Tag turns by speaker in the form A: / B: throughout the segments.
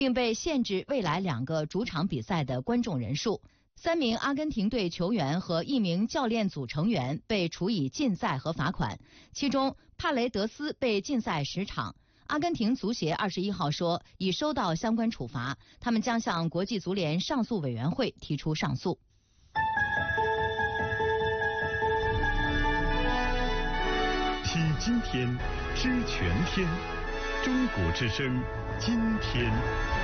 A: 并被限制未来2个主场比赛的观众人数。3名阿根廷队球员和1名教练组成员被处以禁赛和罚款，其中帕雷德斯被禁赛10场。阿根廷足协21号说，已收到相关处罚，他们将向国际足联上诉委员会提出上诉。
B: 听今天，知全天，中国之声，今天。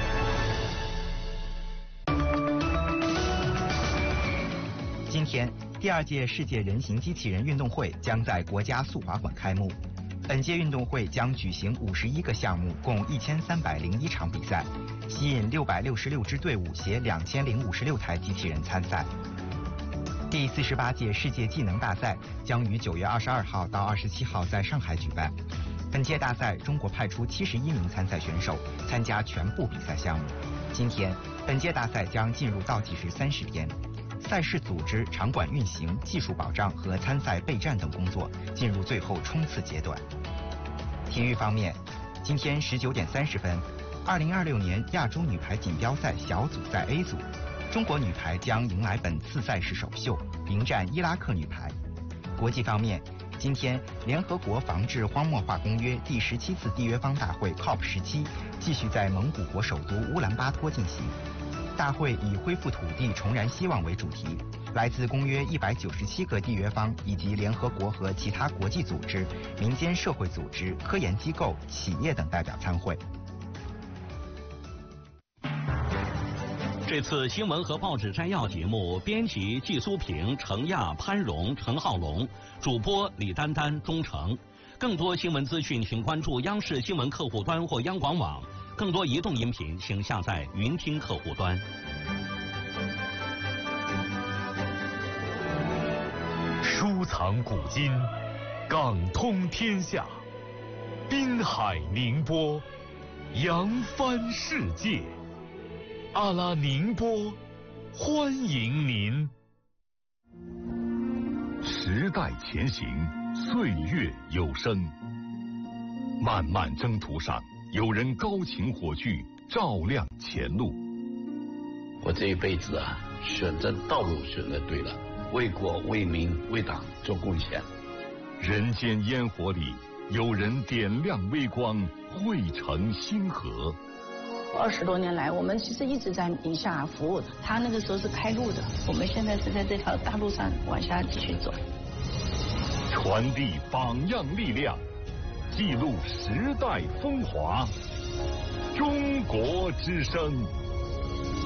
C: 今天，第2届世界人形机器人运动会将在国家速滑馆开幕。本届运动会将举行51个项目，共1301场比赛，吸引666支队伍携2056台机器人参赛。第48届世界技能大赛将于9月22号到27号在上海举办。本届大赛，中国派出71名参赛选手参加全部比赛项目。今天，本届大赛将进入倒计时30天。赛事组织、场馆运行、技术保障和参赛备战等工作进入最后冲刺阶段。体育方面，今天19点30分，2026年亚洲女排锦标赛小组赛 A 组，中国女排将迎来本次赛事首秀，迎战伊拉克女排。国际方面，今天联合国防治荒漠化公约第17次缔约方大会 COP17 继续在蒙古国首都乌兰巴托进行。大会以恢复土地、重燃希望为主题，来自公约197个缔约方以及联合国和其他国际组织、民间社会组织、科研机构、企业等代表参会。
D: 这次新闻和报纸摘要节目，编辑季苏平、程亚、潘荣、陈浩龙，主播李丹丹、钟诚。更多新闻资讯，请关注央视新闻客户端或央广网。更多移动音频，请下载云听客户端。
B: 收藏古今，港通天下，滨海宁波，扬帆世界。阿拉宁波，欢迎您。时代前行，岁月有声。漫漫征途上，有人高擎火炬，照亮前路。
E: 我这一辈子啊，选择道路选择对了，为国为民为党做贡献。
B: 人间烟火里，有人点亮微光，汇成星河。
F: 20多年来，我们其实一直在宁夏服务的。他那个时候是开路的，我们现在是在这条大路上往下继续走。
B: 传递榜样力量，记录时代风华。中国之声。